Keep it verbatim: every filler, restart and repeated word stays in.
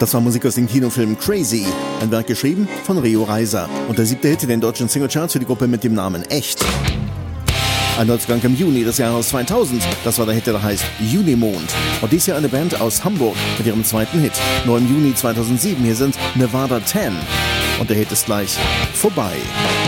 Das war Musik aus dem Kinofilm Crazy, ein Werk geschrieben von Rio Reiser. Und der siebte Hit in den deutschen Singlecharts für die Gruppe mit dem Namen Echt. Ein Neuzugang im Juni des Jahres zweitausend, das war der Hit, der heißt Junimond. Und dies hier eine Band aus Hamburg mit ihrem zweiten Hit. Nur im Juni zweitausendsieben, hier sind Nevada zehn. Und der Hit ist gleich vorbei.